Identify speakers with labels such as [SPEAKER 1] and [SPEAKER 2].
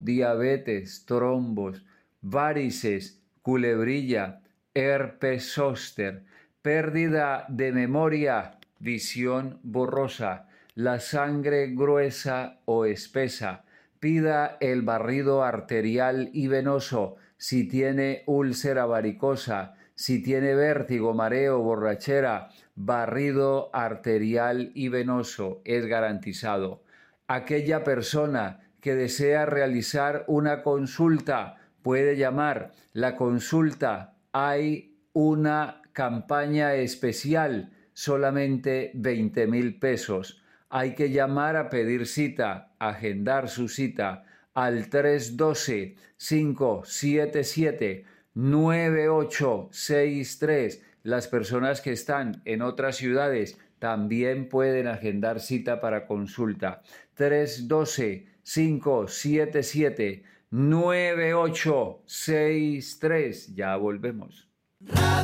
[SPEAKER 1] diabetes, trombos, varices, culebrilla, herpes zóster, pérdida de memoria, visión borrosa, la sangre gruesa o espesa. Pida el barrido arterial y venoso si tiene úlcera varicosa, si tiene vértigo, mareo, borrachera. Barrido arterial y venoso es garantizado. Aquella persona que desea realizar una consulta puede llamar. La consulta, hay una campaña especial, solamente 20,000 pesos. Hay que llamar a pedir cita, agendar su cita al 312-577-9863. Las personas que están en otras ciudades también pueden agendar cita para consulta. 312-577-9863. Ya volvemos.